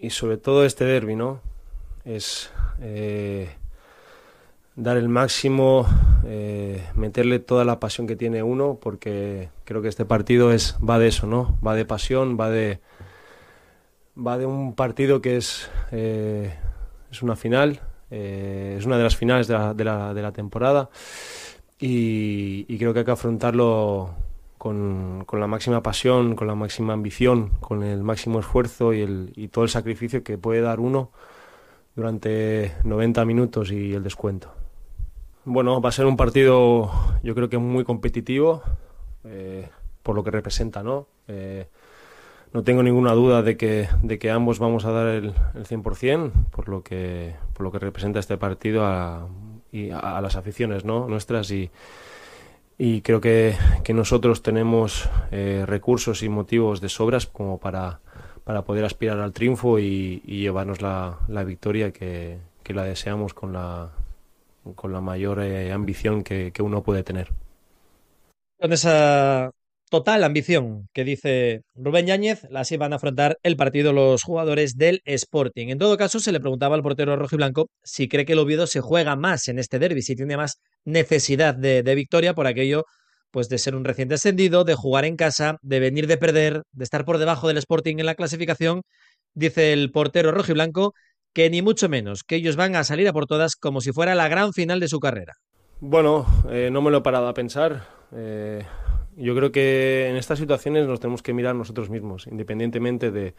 y sobre todo este derbi, ¿no? Es dar el máximo, meterle toda la pasión que tiene uno, porque creo que este partido va de eso, ¿no? Va de pasión, va de un partido que es una final, es una de las finales de la temporada, y creo que hay que afrontarlo con la máxima pasión, con la máxima ambición, con el máximo esfuerzo y todo el sacrificio que puede dar uno durante 90 minutos y el descuento. Bueno, va a ser un partido, yo creo que muy competitivo, por lo que representa, ¿no? No tengo ninguna duda de que ambos vamos a dar el 100%, por lo que representa este partido a las aficiones, ¿no? Nuestras, y creo que nosotros tenemos recursos y motivos de sobras como para poder aspirar al triunfo y llevarnos la victoria que la deseamos con la mayor ambición que uno puede tener. Con esa total ambición que dice Rubén Yáñez, así van a afrontar el partido los jugadores del Sporting. En todo caso, se le preguntaba al portero rojiblanco si cree que el Oviedo se juega más en este derbi, si tiene más necesidad de victoria por aquello, pues de ser un reciente ascendido, de jugar en casa, de venir de perder, de estar por debajo del Sporting en la clasificación. Dice el portero rojiblanco que ni mucho menos, que ellos van a salir a por todas como si fuera la gran final de su carrera. Bueno, no me lo he parado a pensar. Yo creo que en estas situaciones nos tenemos que mirar nosotros mismos, independientemente de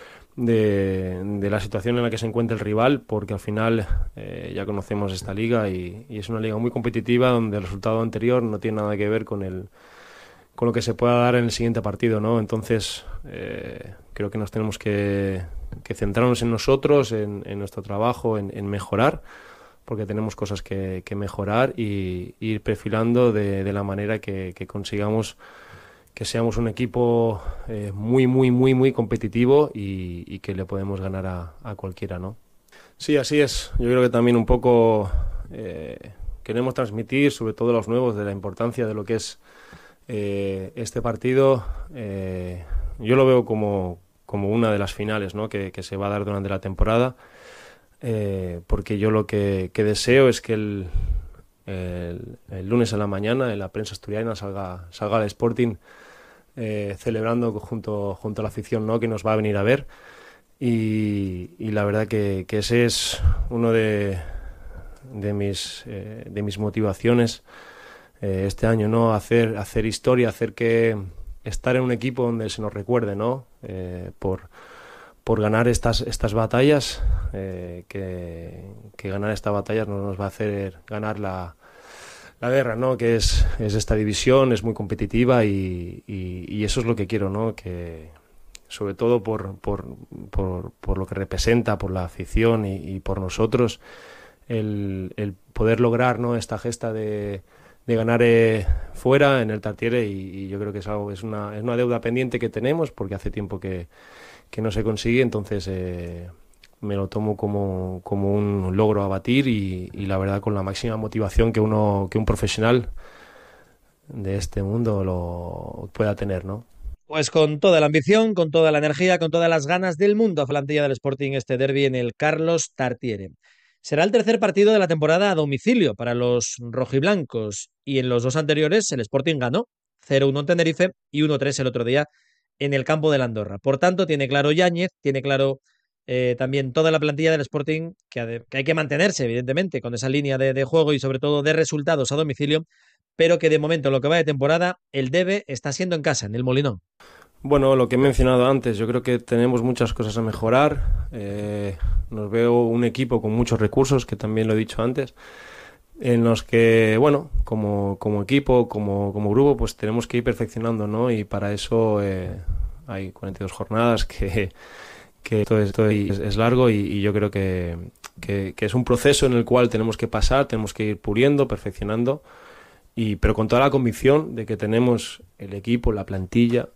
la situación en la que se encuentra el rival, porque al final ya conocemos esta liga y es una liga muy competitiva donde el resultado anterior no tiene nada que ver con lo que se pueda dar en el siguiente partido, ¿no? Entonces creo que nos tenemos que centrarnos en nosotros, en nuestro trabajo, en mejorar, porque tenemos cosas que mejorar y ir perfilando de la manera que consigamos que seamos un equipo muy, muy, muy, muy competitivo y que le podemos ganar a cualquiera, ¿no? Sí, así es. Yo creo que también un poco queremos transmitir, sobre todo los nuevos, de la importancia de lo que es este partido. Yo lo veo como una de las finales, ¿no? que se va a dar durante la temporada. Porque yo lo que deseo es que el lunes a la mañana en la prensa asturiana salga el Sporting celebrando junto a la afición, ¿no? Que nos va a venir a ver, y la verdad que ese es uno de mis motivaciones este año, ¿no? Hacer historia, estar en un equipo donde se nos recuerde, ¿no? Por ganar estas batallas, que ganar esta batalla nos va a hacer ganar la guerra, ¿no? Que es esta división, es muy competitiva y eso es lo que quiero, ¿no? Que sobre todo por lo que representa, por la afición y por nosotros, el poder lograr, ¿no? Esta gesta de ganar fuera en el Tartiere, y yo creo que es una deuda pendiente que tenemos, porque hace tiempo que no se consigue. Entonces me lo tomo como un logro a batir y la verdad con la máxima motivación que un profesional de este mundo lo pueda tener, ¿no? Pues con toda la ambición, con toda la energía, con todas las ganas del mundo a plantilla del Sporting este derbi en el Carlos Tartiere. Será el tercer partido de la temporada a domicilio para los rojiblancos, y en los dos anteriores el Sporting ganó 0-1 en Tenerife y 1-3 el otro día en el campo de la Andorra. Por tanto, tiene claro Yáñez, tiene claro también toda la plantilla del Sporting que hay que mantenerse, evidentemente, con esa línea de juego y sobre todo de resultados a domicilio, pero que de momento, en lo que va de temporada, el debe está siendo en casa, en el Molinón. Bueno, lo que he mencionado antes, yo creo que tenemos muchas cosas a mejorar. Nos veo un equipo con muchos recursos, que también lo he dicho antes, en los que, bueno, como equipo, como grupo, pues tenemos que ir perfeccionando, ¿no? Y para eso hay 42 jornadas, que todo esto es largo, y yo creo que es un proceso en el cual tenemos que pasar, tenemos que ir puliendo, perfeccionando, pero con toda la convicción de que tenemos el equipo, la plantilla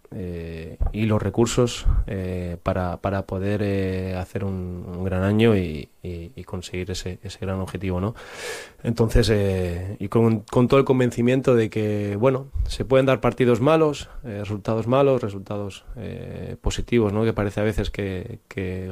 y los recursos para poder hacer un gran año y conseguir ese gran objetivo, ¿no? Entonces, y con todo el convencimiento de que, bueno, se pueden dar partidos malos, resultados positivos, ¿no? Que parece a veces que